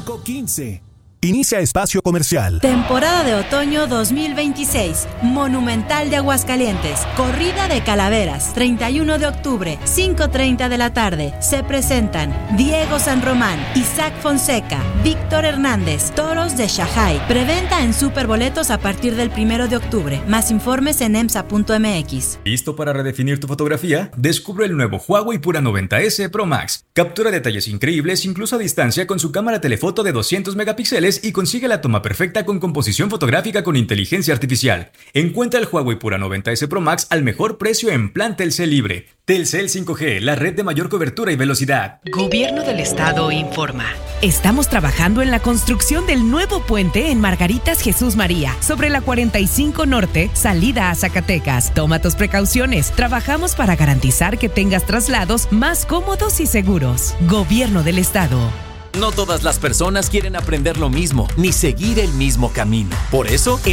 515. Inicia espacio comercial. Temporada de otoño 2026. Monumental de Aguascalientes. Corrida de calaveras. 31 de octubre, 5:30 de la tarde. Se presentan Diego San Román, Isaac Fonseca, Víctor Hernández, Toros de Shanghai. Preventa en Superboletos a partir del 1 de octubre. Más informes en emsa.mx. ¿Listo para redefinir tu fotografía? Descubre el nuevo Huawei Pura 90S Pro Max. Captura detalles increíbles incluso a distancia con su cámara telefoto de 200 megapíxeles y consigue la toma perfecta con composición fotográfica con inteligencia artificial. Encuentra el Huawei Pura 90S Pro Max al mejor precio en plan Telcel Libre. Telcel 5G, la red de mayor cobertura y velocidad. Gobierno del Estado informa. Estamos trabajando en la construcción del nuevo puente en Margaritas Jesús María, sobre la 45 Norte, salida a Zacatecas. Toma tus precauciones. Trabajamos para garantizar que tengas traslados más cómodos y seguros. Gobierno del Estado. No todas las personas quieren aprender lo mismo, ni seguir el mismo camino. Por eso,